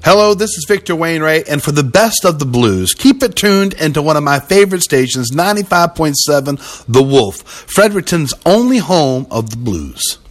Hello, this is Victor Wainwright, and for the best of the blues, keep it tuned into one of my favorite stations, 95.7 The Wolf, Fredericton's only home of the blues.